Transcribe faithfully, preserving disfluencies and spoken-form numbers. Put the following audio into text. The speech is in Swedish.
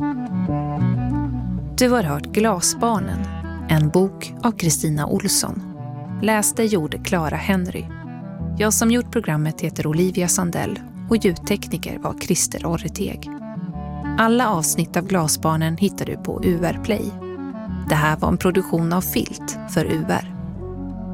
Du har hört Glasbarnen, en bok av Kristina Olsson. Läste gjorde Clara Henry. Jag som gjort programmet heter Olivia Sandell och ljudtekniker var Christer Orreteg. Alla avsnitt av Glasbarnen hittar du på U R Play. Det här var en produktion av Filt för U R.